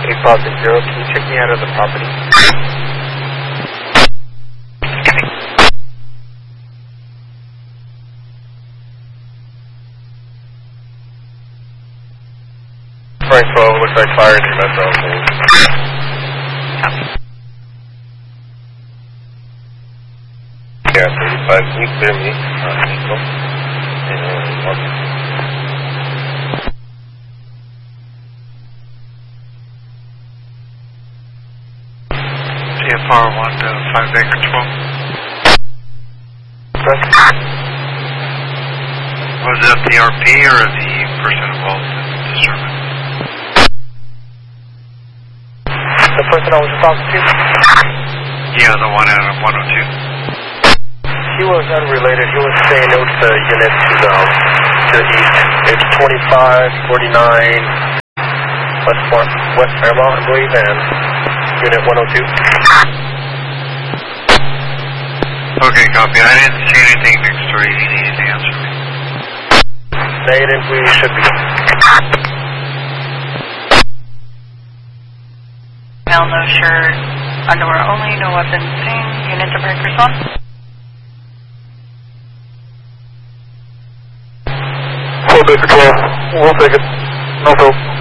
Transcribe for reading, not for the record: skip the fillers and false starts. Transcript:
850, can you check me out of the property? Frank 12, looks like fire in your metro. Yeah, 35, can you clear me? Nico? CFR 1 to 5 acre 12. Was that the RP or the person involved in the disturbance? The person I was talking to? Yeah, the one out of 102. He was unrelated. He was saying it was the unit to the east. It's 2549 West Fairmount, I believe, and unit 102. Okay, copy. I didn't see anything next door. You need to answer me. Negative, we should be. Male, no shirt, underwear only, no weapons seen. Unit to breakers on. Full Baker 12, we'll take it. No fill.